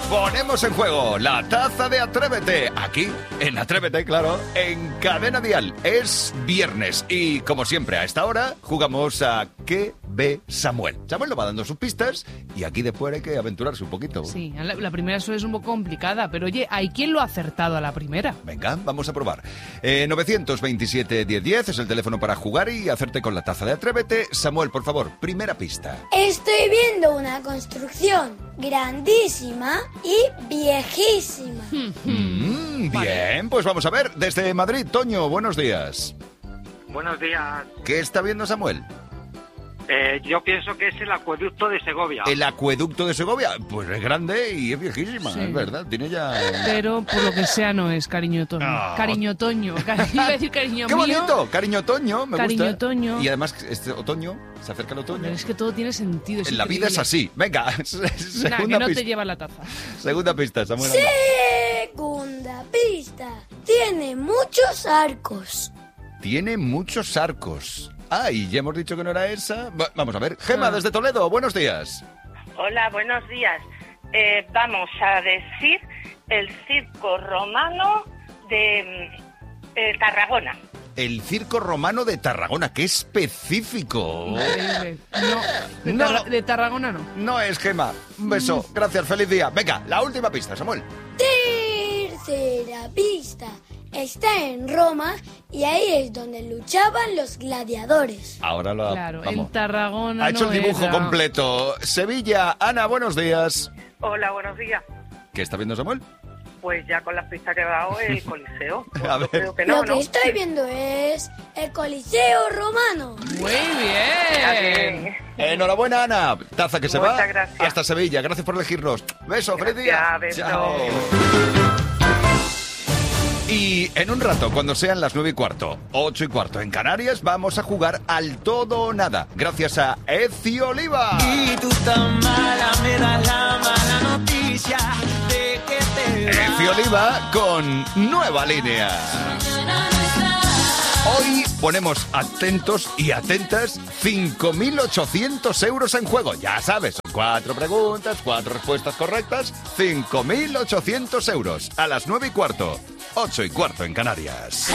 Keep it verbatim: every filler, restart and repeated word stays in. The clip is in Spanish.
Ponemos en juego la taza de Atrévete. Aquí, en Atrévete, claro, en Cadena Dial. Es viernes y, como siempre, a esta hora jugamos a ¿Qué ve Samuel? Samuel nos va dando sus pistas y aquí después hay que aventurarse un poquito. Sí, la, la primera suele ser un poco complicada, pero oye, ¿hay quien lo ha acertado a la primera? Venga, vamos a probar. Eh, nueve dos siete, diez diez es el teléfono para jugar y hacerte con la taza de Atrévete. Samuel, por favor, primera pista. Estoy viendo una construcción grandísima y viejísima. Mm, bien, pues vamos a ver. Desde Madrid, Toño, buenos días. Buenos días. ¿Qué está viendo Samuel? Eh, yo pienso que es el acueducto de Segovia. ¿El acueducto de Segovia? Pues es grande y es viejísima, Sí. es verdad. Tiene ya... Pero por lo que sea no es cariño Toño. Ah. Cariño Toño. Cari- Iba a decir cariño ¡Qué mío. bonito! Cariño Toño, me Cariño gusta. Toño. Y además, este otoño, se acerca el otoño. Pero es que todo tiene sentido. Es En la vida es increíble. así. Venga, Nah, que segunda no te pista. lleva la taza. Segunda pista, Samuel. Segunda pista. Tiene muchos arcos. Tiene muchos arcos. Ah, y ya hemos dicho que no era esa. Va- Vamos a ver. Gema, Ah. desde Toledo, buenos días. Hola, buenos días. Eh, vamos a decir el circo romano de mm, eh, Tarragona. El circo romano de Tarragona, qué específico. Increíble. No, de, No. Tarra- de Tarragona no. No es Gema. Un beso. Gracias, feliz día. Venga, la última pista, Samuel. Tercera pista. Está en Roma y ahí es donde luchaban los gladiadores. Ahora lo Claro, vamos. en Tarragona Ha hecho no el dibujo era. completo. Sevilla, Ana, buenos días. Hola, buenos días. ¿Qué está viendo Samuel? Pues ya con las pistas que he dado, el Coliseo. Pues A yo ver. creo que Lo no, que ¿no? estoy viendo es el Coliseo Romano. Muy Está bien. bien. Enhorabuena, Ana. Taza que se Muchas va gracias. hasta Sevilla. Gracias por elegirnos. Beso, feliz día. Gracias, beso. Chao. Y en un rato, cuando sean las nueve y cuarto, ocho y cuarto en Canarias, vamos a jugar al todo o nada, gracias a Ezi Oliva. Y tú tan mala, me das la mala noticia de que te vas. Ezi Oliva con nueva línea. Hoy ponemos atentos y atentas cinco mil ochocientos euros en juego. Ya sabes, son cuatro preguntas, cuatro respuestas correctas, cinco mil ochocientos euros. A las nueve y cuarto, ocho y cuarto en Canarias.